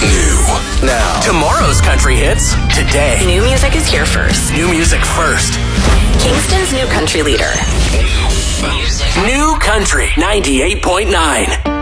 New. Now. Tomorrow's country hits today. New music is here first. New music first. Kingston's new country leader. New Country 98.9.